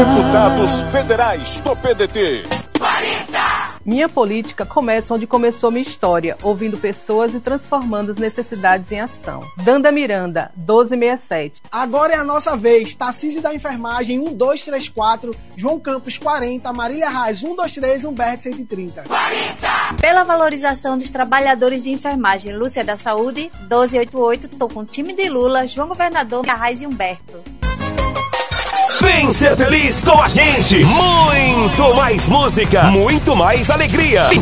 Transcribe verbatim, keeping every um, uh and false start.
Deputados Federais do P D T. Minha política começa onde começou minha história, ouvindo pessoas e transformando as necessidades em ação. Danda Miranda, doze sessenta e sete. Agora é a nossa vez. Tarcísio da Enfermagem, um dois três quatro. João Campos, quarenta. Marília Reis, um dois três. Humberto, cento e trinta. quarenta. Pela valorização dos trabalhadores de enfermagem, Lúcia da Saúde, doze oitenta e oito. Tô com o time de Lula, João Governador, Reis e Humberto. Vem ser feliz com a gente! Muito mais música, muito mais alegria!